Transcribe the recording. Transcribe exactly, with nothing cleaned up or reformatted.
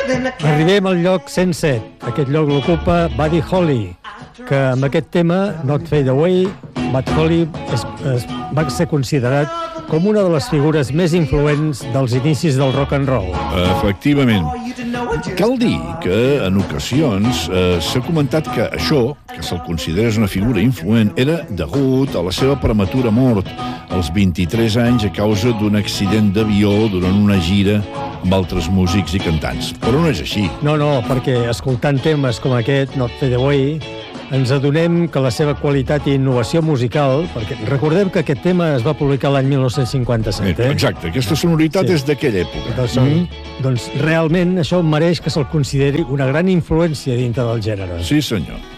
Arribem al lloc cent set. Aquest lloc l'ocupa Buddy Holly, que amb aquest tema, Not Fade Away, Buddy Holly es, es, va ser considerat com una de les figures més influents dels inicis del rock and roll. Efectivament. Cal dir que, en ocasions, eh, s'ha comentat que això, que se'l considerés una figura influent, era degut a la seva prematura mort als vint-i-tres anys a causa d'un accident d'avió durant una gira amb altres músics i cantants. Però no és així. No, no, perquè escoltant temes com aquest, Not Fade Away, ens adonem que la seva qualitat i innovació musical, perquè recordem que aquest tema es va publicar l'any mil nou-cents cinquanta-set, eh? Exacte, aquesta sonoritat Sí. és d'aquella època. Doncs, mm. doncs realment això mereix que se'l consideri una gran influència dintre del gènere. Sí, senyor.